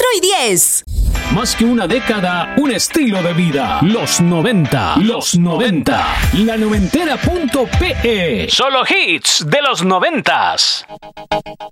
y 10. Más que una década, un estilo de vida. Los 90. Los 90. La noventera.pe. Solo hits de los 90s.